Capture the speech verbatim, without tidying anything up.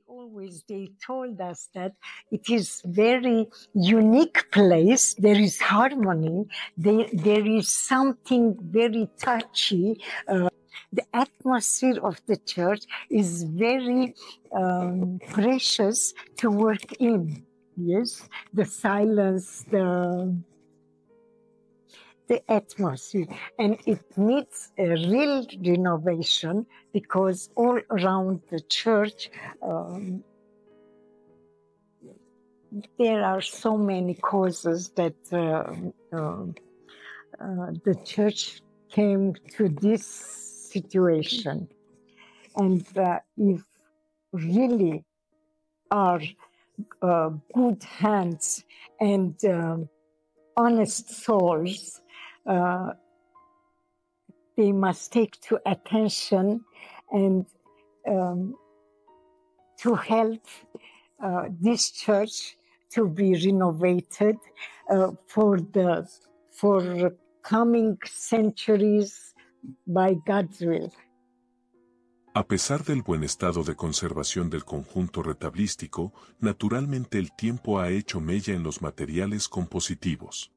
always they told us that it is very unique place. There is harmony. There, there is something very touchy. Uh, the atmosphere of the church is very um, precious to work in. Yes, the silence, the the atmosphere, and it needs a real renovation because all around the church um, there are so many causes that uh, uh, uh, the church came to this situation. And uh, if really are uh, good hands and um, honest souls, uh, they must take to attention and um, to help uh, this church to be renovated uh, for the for coming centuries by God's will. A pesar del buen estado de conservación del conjunto retablístico, naturalmente el tiempo ha hecho mella en los materiales compositivos.